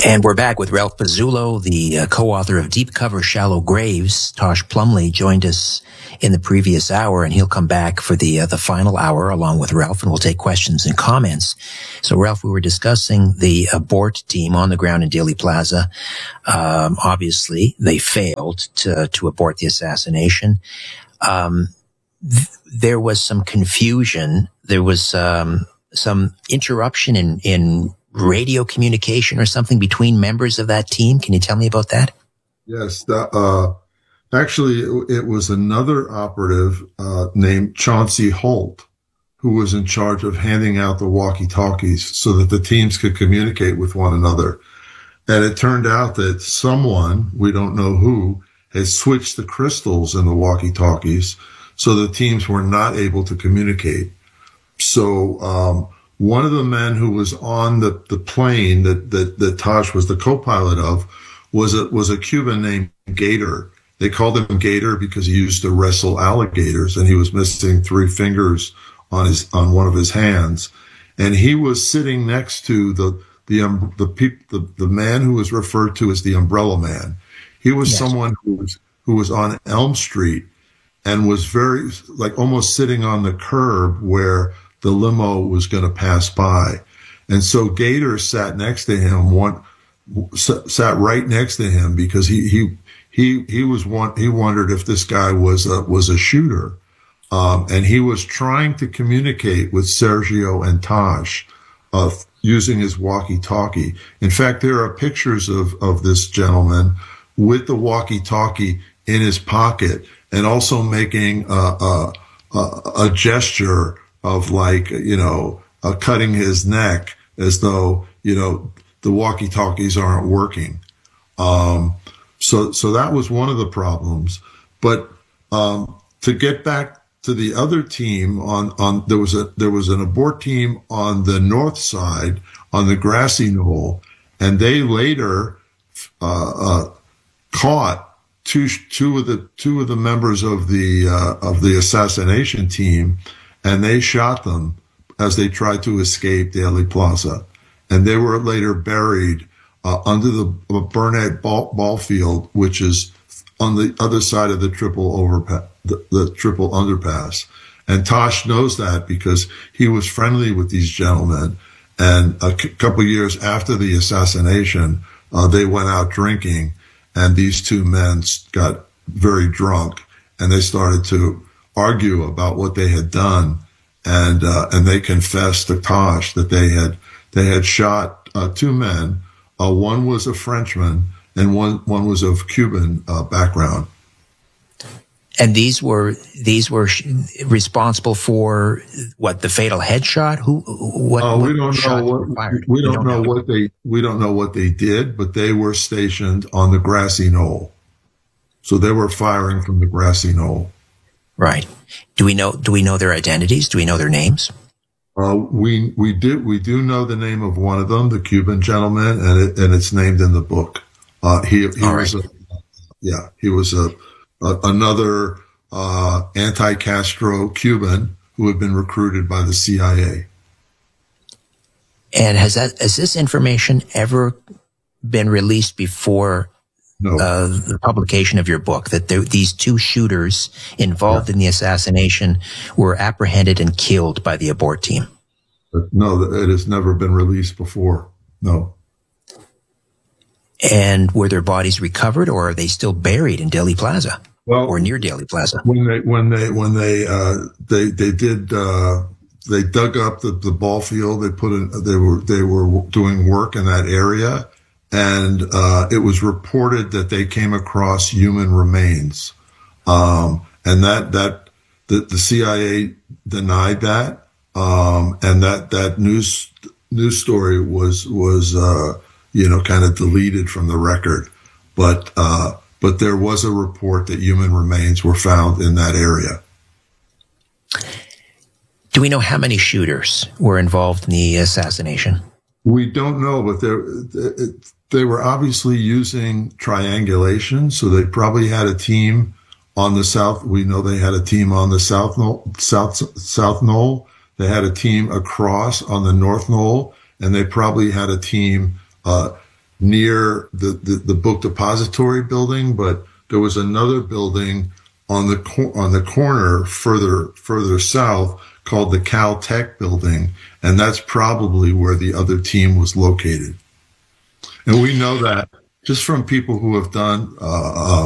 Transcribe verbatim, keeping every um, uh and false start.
And we're back with Ralph Pizzullo, the uh, co-author of Deep Cover, Shallow Graves. Tosh Plumley joined us in the previous hour, and he'll come back for the uh, the final hour along with Ralph, and we'll take questions and comments. So, Ralph, we were discussing the abort team on the ground in Dealey Plaza. Um, obviously, they failed to to abort the assassination. Um, th- there was some confusion. There was um, some interruption in in radio communication or something between members of that team. Can you tell me about that? Yes. The, uh, actually, it, it was another operative uh, named Chauncey Holt who was in charge of handing out the walkie-talkies so that the teams could communicate with one another. And it turned out that someone, we don't know who, had switched the crystals in the walkie-talkies so the teams were not able to communicate. So, um, one of the men who was on the, the plane that, that, that Tosh was the co-pilot of was a, was a Cuban named Gator. They called him Gator because he used to wrestle alligators, and he was missing three fingers on his, on one of his hands. And he was sitting next to the, the, um, the, peop, the, the man who was referred to as the Umbrella Man. He was yes. someone who was, who was on Elm Street and was very, like almost sitting on the curb where the limo was going to pass by. And so Gator sat next to him, one, sat right next to him because he, he, he, he was one, he wondered if this guy was a, was a shooter. Um, and he was trying to communicate with Sergio and Tosh, uh, using his walkie-talkie. In fact, there are pictures of, of this gentleman with the walkie-talkie in his pocket and also making a, a, a, a gesture of like, you know, uh, cutting his neck as though, you know, the walkie-talkies aren't working. Um, so, so that was one of the problems. But, um, to get back to the other team on, on, there was a, there was an abort team on the north side on the grassy knoll, and they later, uh, uh, caught two, two of the, two of the members of the, uh, of the assassination team, and they shot them as they tried to escape Dealey Plaza. And they were later buried uh, under the Burnett ball, ball field, which is on the other side of the triple overpass, the, the triple underpass. And Tosh knows that because he was friendly with these gentlemen. And a c- couple of years after the assassination, uh, they went out drinking, and these two men got very drunk, and they started to argue about what they had done, and uh, and they confessed to Tosh that they had they had shot uh, two men. Uh, one was a Frenchman, and one one was of Cuban uh, background. And these were these were sh- responsible for what, the fatal headshot? Who? What? Uh, we what don't know what we don't, don't know, know what they we don't know what they did, but they were stationed on the grassy knoll, so they were firing from the grassy knoll. Right. Do we know? Do we know their identities? Do we know their names? Uh, we we do we do know the name of one of them, the Cuban gentleman, and it, and it's named in the book. Uh, he he All was right. a, yeah he was a, a another uh, anti-Castro Cuban who had been recruited by the C I A. And has that has this information ever been released before? No. Uh, the publication of your book, that there, these two shooters involved yeah. in the assassination were apprehended and killed by the abort team? No, it has never been released before. No. And were their bodies recovered, or are they still buried in Dealey Plaza, well, or near Dealey Plaza? When they when they when they uh, they they did uh, they dug up the, the ball field. They put in they were they were doing work in that area. And uh, it was reported that they came across human remains, um, and that that the, the C I A denied that, um, and that that news news story was was uh, you know kind of deleted from the record, but uh, but there was a report that human remains were found in that area. Do we know how many shooters were involved in the assassination? We don't know, but there. It, They were obviously using triangulation, so they probably had a team on the south. We know they had a team on the south knoll, south south knoll. They had a team across on the north knoll, and they probably had a team uh, near the, the, the book depository building, but there was another building on the cor- on the corner further further south called the Caltech building, and that's probably where the other team was located. And we know that just from people who have done uh, uh,